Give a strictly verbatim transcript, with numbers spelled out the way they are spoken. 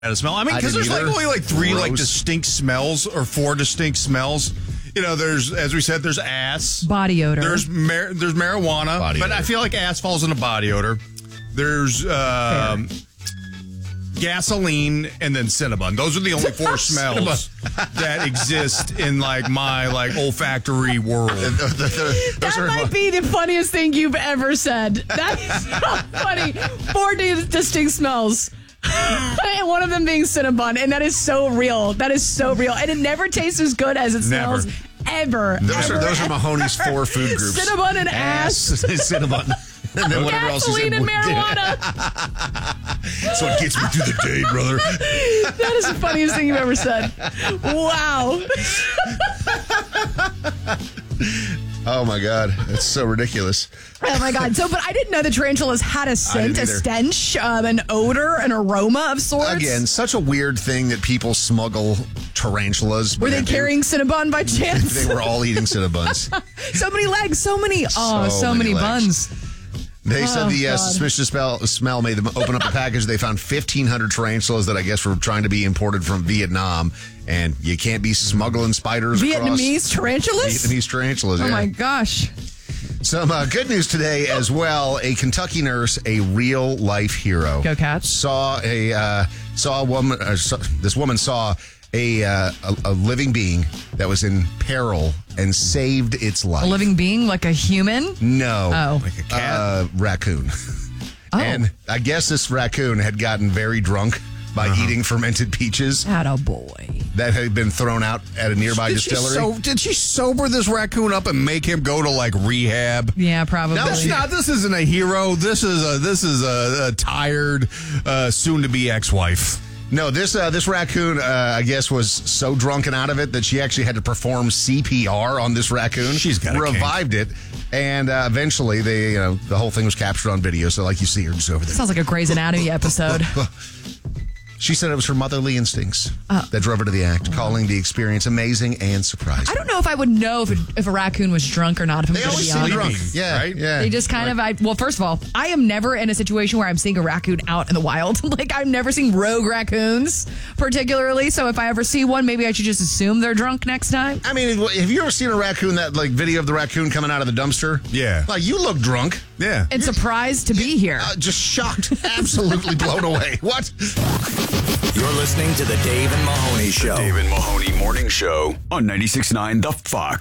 A smell. I mean, I because didn't there's like either. only like three like Gross. distinct smells or four distinct smells. You know, there's, as we said, there's ass, Body odor. There's mar- there's marijuana, Body but odor. I feel like ass falls into body odor. There's um, gasoline and then Cinnabon. Those are the only four smells that exist in like my like olfactory world. That might be the funniest thing you've ever said. That is so funny. Four di- distinct smells. And one of them being Cinnabon, and that is so real. That is so real, and it never tastes as good as it Never. smells ever. Those ever, are those ever. are Mahoney's four food groups. Cinnabon and ass, Cinnabon. And then whatever else is gasoline in and marijuana. That's what gets me through the day, brother. That is the funniest thing you've ever said. Wow. Oh my God, that's so ridiculous. Oh my God. So, but I didn't know the tarantulas had a scent, a either. stench, um, an odor, an aroma of sorts. Again, such a weird thing that people smuggle tarantulas. Were they carrying Cinnabon by chance? They were all eating Cinnabons. So many legs, so many, oh, so, So many, many legs. buns. They Oh, said the uh, God. suspicious smell, smell made them open up the package. They found fifteen hundred tarantulas that I guess were trying to be imported from Vietnam. And you can't be smuggling spiders Vietnamese across tarantulas? Vietnamese tarantulas. Oh yeah. my gosh. Some uh, good news today as well. A Kentucky nurse, a real life hero, Go Cats. saw a uh, saw a woman. Uh, saw, this woman saw a, uh, a a living being that was in peril and saved its life. A living being like a human? No, Oh. Like a cat. uh, raccoon. Oh. And I guess this raccoon had gotten very drunk by Uh-huh. eating fermented peaches Attaboy. that had been thrown out at a nearby Did she, distillery. so, did she sober this raccoon up and make him go to like rehab? Yeah, probably. No, That's she- not. This isn't a hero. This is a this is a, a tired, uh, soon-to-be ex-wife. No, this uh, this raccoon, uh, I guess, was so drunken out of it that she actually had to perform C P R on this raccoon. She's got a revived it, and uh, eventually, they, you know, the whole thing was captured on video. So, like you see her just over there. Sounds like a Grey's Anatomy episode. She said it was her motherly instincts Uh. that drove her to the act, calling the experience amazing and surprising. I don't know if I would know if a, if a raccoon was drunk or not. If I'm They going to always be seem honest. drunk. Sleeping, Yeah, right? yeah. They just kind of, I well, first of all, I am never in a situation where I'm seeing a raccoon out in the wild. Like, I've never seen rogue raccoons, particularly. So if I ever see one, maybe I should just assume they're drunk next time. I mean, have you ever seen a raccoon, that like video of the raccoon coming out of the dumpster? Yeah. Like, you look drunk. Yeah. And surprised to be here. Uh, just shocked. Absolutely blown away. What? You're listening to the Dave and Mahoney Show. Dave and Mahoney Morning Show on ninety-six point nine The Fox.